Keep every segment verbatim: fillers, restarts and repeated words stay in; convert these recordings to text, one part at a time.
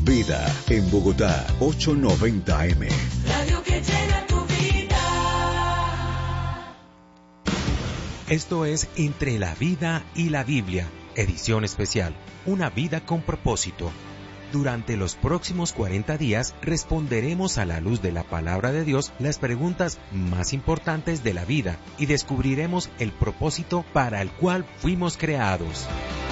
Vida en Bogotá, ochocientos noventa A M. Radio que llena tu vida. Esto es Entre la Vida y la Biblia, edición especial, una vida con propósito. Durante los próximos cuarenta días responderemos a la luz de la palabra de Dios las preguntas más importantes de la vida y descubriremos el propósito para el cual fuimos creados.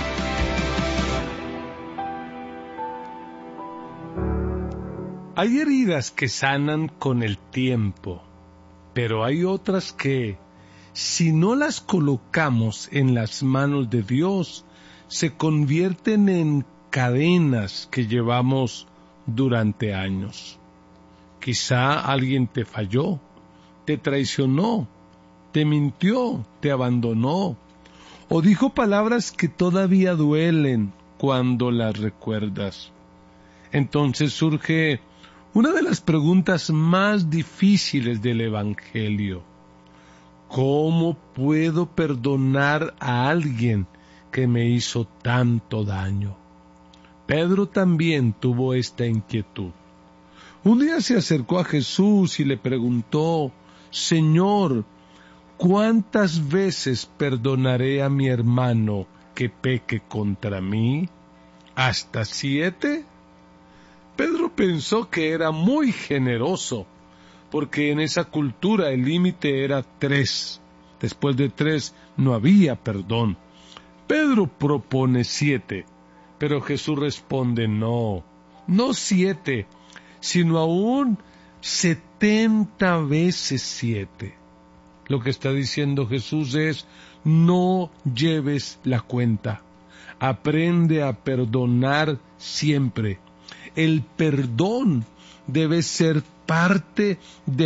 Hay heridas que sanan con el tiempo, pero hay otras que, si no las colocamos en las manos de Dios, se convierten en cadenas que llevamos durante años. Quizá alguien te falló, te traicionó, te mintió, te abandonó, o dijo palabras que todavía duelen cuando las recuerdas. Entonces surge una de las preguntas más difíciles del Evangelio. ¿Cómo puedo perdonar a alguien que me hizo tanto daño? Pedro también tuvo esta inquietud. Un día se acercó a Jesús y le preguntó: Señor, ¿cuántas veces perdonaré a mi hermano que peque contra mí? ¿Hasta siete? Pedro pensó que era muy generoso, porque en esa cultura el límite era tres. Después de tres no había perdón. Pedro propone siete, pero Jesús responde: no, no siete, sino aún setenta veces siete. Lo que está diciendo Jesús es: no lleves la cuenta, aprende a perdonar siempre. El perdón debe ser parte de